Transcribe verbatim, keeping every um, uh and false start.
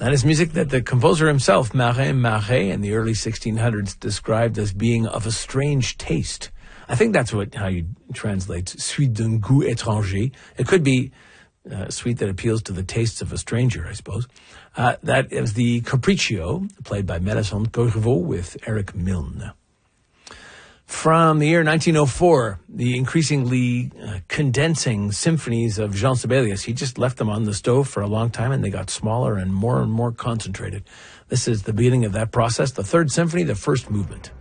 That is music that the composer himself, Marin Marais, in the early sixteen hundreds, described as being of a strange taste. I think that's what how you translate suite d'un goût étranger. It could be a suite that appeals to the tastes of a stranger, I suppose. Uh, that is the Capriccio, played by Mélisande Corriveau with Eric Milne. From the year nineteen oh four, the increasingly uh, condensing symphonies of Jean Sibelius, he just left them on the stove for a long time and they got smaller and more and more concentrated. This is the beginning of that process, the third symphony, the first movement.